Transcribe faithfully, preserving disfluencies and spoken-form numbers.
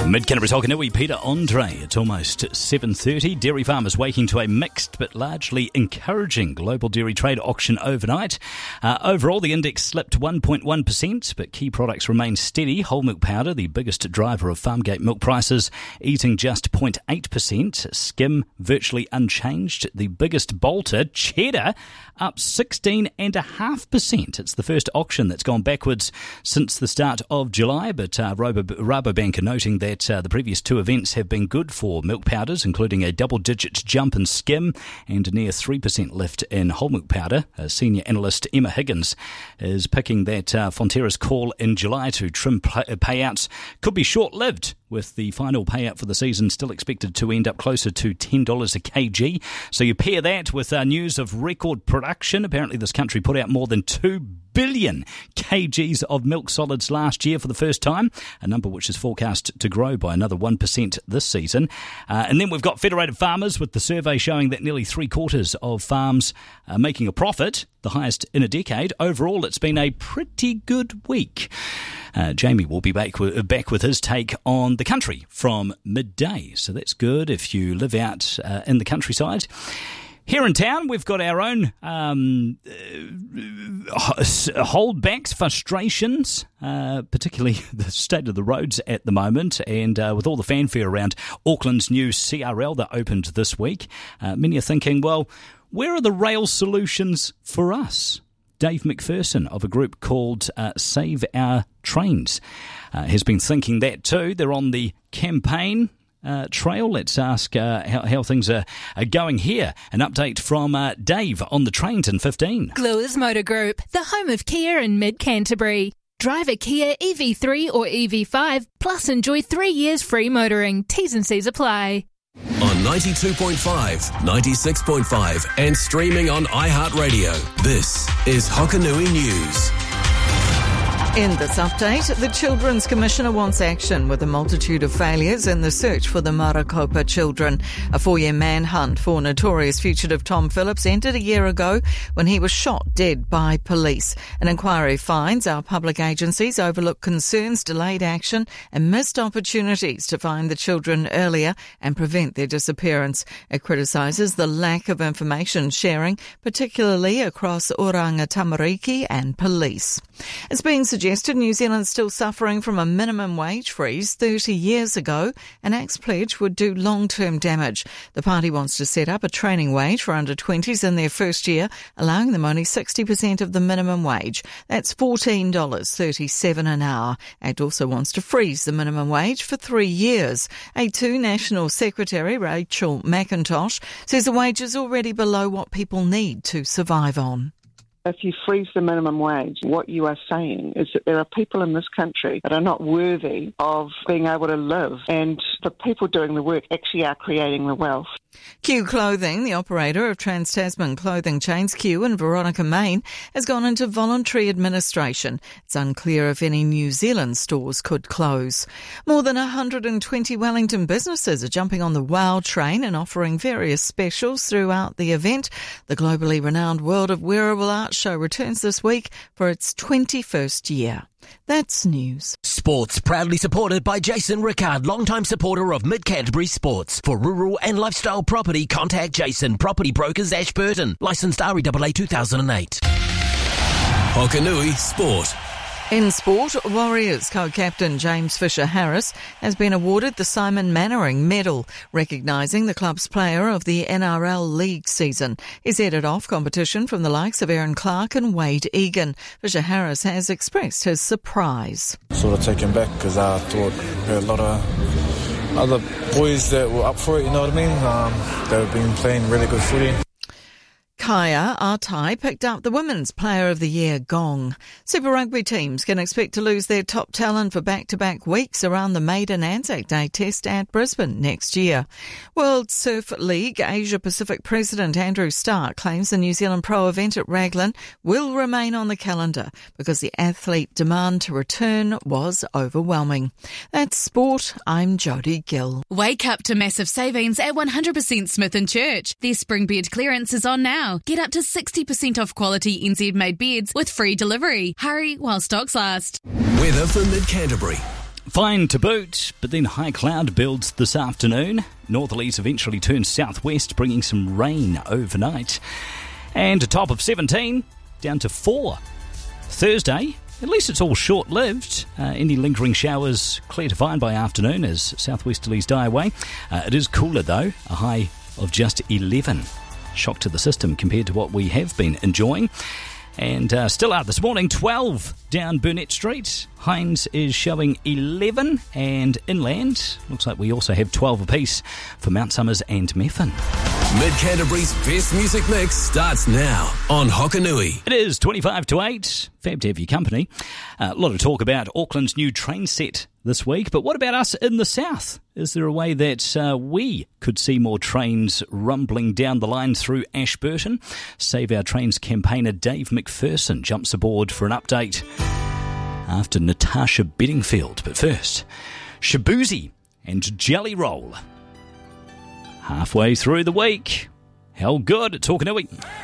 Mid-Canterbury's Hokanui, Peter Andre. It's almost seven thirty. Dairy farmers waking to a mixed but largely encouraging global dairy trade auction overnight. Uh, overall, the index slipped one point one percent, but key products remain steady. Whole milk powder, the biggest driver of farmgate milk prices, eating just zero point eight percent. Skim, virtually unchanged. The biggest bolter, cheddar, up sixteen point five percent. It's the first auction that's gone backwards since the start of July, but uh, Rabobank are noting that Uh, the previous two events have been good for milk powders, including a double-digit jump in skim and a near three percent lift in whole milk powder. Uh, senior analyst Emma Higgins is picking that uh, Fonterra's call in July to trim pay- payouts could be short-lived, with the final payout for the season still expected to end up closer to ten dollars a kg. So you pair that with uh, news of record production. Apparently this country put out more than two billion kgs of milk solids last year for the first time, a number which is forecast to grow by another one percent this season. Uh, and then we've got Federated Farmers, with the survey showing that nearly three quarters of farms are making a profit, the highest in a decade. Overall, it's been a pretty good week. Uh, Jamie will be back with, back with his take on the country from midday, so that's good if you live out uh, in the countryside. Here in town, we've got our own um, uh, holdbacks, frustrations, uh, particularly the state of the roads at the moment, and uh, with all the fanfare around Auckland's new C R L that opened this week, uh, many are thinking, well, where are the rail solutions for us? Dave McPherson of a group called uh, Save Our Trains uh, has been thinking that too. They're on the campaign Uh, trail. Let's ask uh, how, how things are, are going here. An update from uh, Dave on the trains in fifteen. Gluers Motor Group, the home of Kia in mid-Canterbury. Drive a Kia E V three or E V five, plus enjoy three years free motoring. T's and C's apply. On ninety-two point five, ninety-six point five and streaming on iHeartRadio, this is Hokanui News. In this update, the Children's Commissioner wants action with a multitude of failures in the search for the Marakopa children. A four-year manhunt for notorious fugitive Tom Phillips ended a year ago when he was shot dead by police. An inquiry finds our public agencies overlook concerns, delayed action and missed opportunities to find the children earlier and prevent their disappearance. It criticises the lack of information sharing, particularly across Oranga Tamariki and police. It's being suggested New Zealand's still suffering from a minimum wage freeze thirty years ago. An Axe pledge would do long-term damage. The party wants to set up a training wage for under twenties in their first year, allowing them only sixty percent of the minimum wage. That's fourteen dollars thirty-seven an hour. Act also wants to freeze the minimum wage for three years. A two National Secretary, Rachel McIntosh, says the wage is already below what people need to survive on. If you freeze the minimum wage, what you are saying is that there are people in this country that are not worthy of being able to live, and the people doing the work actually are creating the wealth. Q Clothing, the operator of Trans-Tasman clothing chains Q in Veronica, Maine, has gone into voluntary administration. It's unclear if any New Zealand stores could close. More than one hundred twenty Wellington businesses are jumping on the WOW train and offering various specials throughout the event. The globally renowned World of Wearable Art show returns this week for its twenty-first year. That's news. Sports proudly supported by Jason Rickard, longtime supporter of Mid-Canterbury Sports. For rural and lifestyle property, contact Jason, Property Brokers, Ashburton. Licensed R E A A two thousand eight. Hokanui Sport. In sport, Warriors co-captain James Fisher-Harris has been awarded the Simon Mannering Medal, recognising the club's player of the N R L League season. He's headed off competition from the likes of Aaron Clark and Wade Egan. Fisher-Harris has expressed his surprise. Sort of taken back because I thought there were a lot of other boys that were up for it, you know what I mean? Um, they've been playing really good footy. Kaya Artai picked up the Women's Player of the Year gong. Super Rugby teams can expect to lose their top talent for back-to-back weeks around the maiden Anzac Day test at Brisbane next year. World Surf League Asia Pacific President Andrew Stark claims the New Zealand Pro event at Raglan will remain on the calendar because the athlete demand to return was overwhelming. That's sport. I'm Jodie Gill. Wake up to massive savings at one hundred percent Smith and Church. Their spring bed clearance is on now. Get up to sixty percent off quality N Z-made beds with free delivery. Hurry while stocks last. Weather for Mid-Canterbury. Fine to boot, but then high cloud builds this afternoon. Northerlies eventually turn southwest, bringing some rain overnight. And a top of seventeen, down to four. Thursday, at least it's all short-lived. Uh, any lingering showers clear to fine by afternoon as southwesterlies die away. Uh, it is cooler though, a high of just eleven. Shock to the system compared to what we have been enjoying. And uh, still out this morning, twelve down Burnett Street. Hines is showing eleven, and inland looks like we also have twelve apiece for Mount Somers and Methven. Mid-Canterbury's best music mix starts now on Hokanui. It is twenty-five to eight. Fab to have your company. Uh, a lot of talk about Auckland's new train set this week, but what about us in the south? Is there a way that uh, we could see more trains rumbling down the line through Ashburton? Save Our Trains campaigner Dave McPherson jumps aboard for an update after Natasha Bedingfield. But first, Shabuzi and Jelly Roll. Halfway through the week. How good at Hokanui.